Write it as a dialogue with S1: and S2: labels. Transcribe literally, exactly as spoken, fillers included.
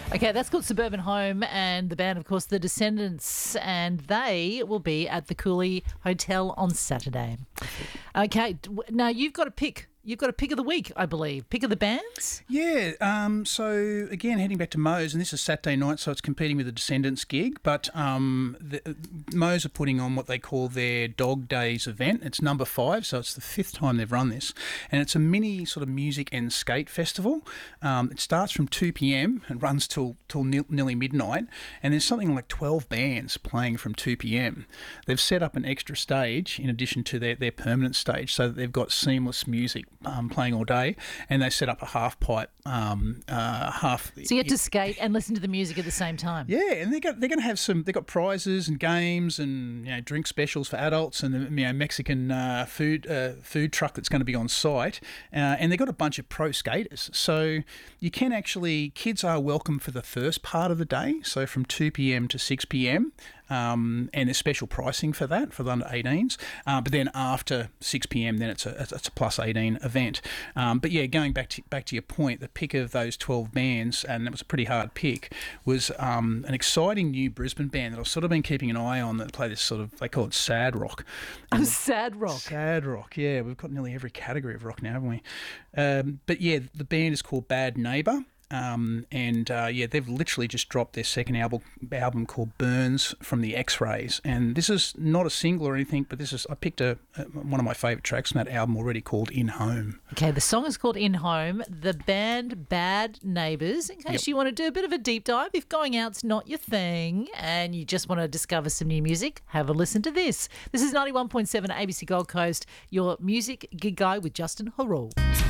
S1: Okay, that's called Suburban Home, and the band, of course, The Descendants, and they will be at the Cooley Hotel on Saturday. Okay, d- now you've got a pick. You've got a pick of the week, I believe. Pick of the bands?
S2: Yeah, um, so again, heading back to Moe's, and this is Saturday night, so it's competing with the Descendants gig, but um, the, Moe's are putting on what they call their Dog Days event. It's number five, so it's the fifth time they've run this, and it's a mini sort of music and skate festival. Um, it starts from two p.m. and runs till, till ne- nearly midnight, and there's something like twelve bands playing from two p.m. They've set up an extra stage in addition to their, their permanent stage, so that they've got seamless music Um, playing all day, and they set up a half pipe, um, uh, half.
S1: So you get to skate and listen to the music at the same time.
S2: Yeah, and they got they're going to have some. They got prizes and games and you know drink specials for adults and you know Mexican uh, food uh, food truck that's going to be on site, uh, and they got a bunch of pro skaters. So you can actually kids are welcome for the first part of the day, so from two p.m. to six p.m. Um, and there's special pricing for that for the under eighteens. Uh, but then after six p.m. then it's a it's a plus eighteen event. Um, but yeah, going back to back to your point, the pick of those twelve bands, and it was a pretty hard pick, was um, an exciting new Brisbane band that I've sort of been keeping an eye on that play this sort of, they call it sad rock.
S1: Oh, sad rock.
S2: Sad rock, yeah. We've got nearly every category of rock now, haven't we? Um, but yeah, the band is called Bad Neighbour. Um, and uh, yeah, they've literally just dropped their second album album called Burns from the X-Rays, and this is not a single or anything, but this is I picked a, a one of my favourite tracks from that album already called In Home.
S1: Okay, the song is called In Home. The band Bad Neighbours. In case
S2: Yep.
S1: you want to do a bit of a deep dive, if going out's not your thing and you just want to discover some new music, have a listen to this. This is ninety-one point seven A B C Gold Coast, your music gig guide with Justin Hurrell.